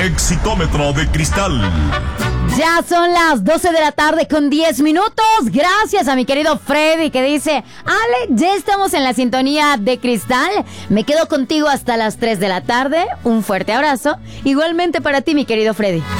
Exitómetro de cristal. Ya son las 12 de la tarde con 10 minutos. Gracias a mi querido Freddy que dice: Ale, ya estamos en la sintonía de cristal. Me quedo contigo hasta las 3 de la tarde. Un fuerte abrazo. Igualmente para ti, mi querido Freddy.